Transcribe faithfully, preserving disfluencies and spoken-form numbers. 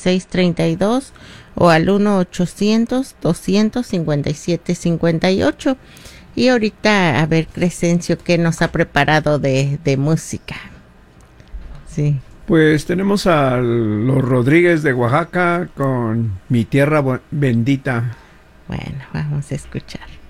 seis treinta y dos o al uno ochocientos doscientos cincuenta y siete cincuenta y ocho. Y ahorita, a ver, Crescencio, ¿qué nos ha preparado de, de música? Sí. Pues tenemos a los Rodríguez de Oaxaca con Mi Tierra Bendita. Bueno, vamos a escuchar.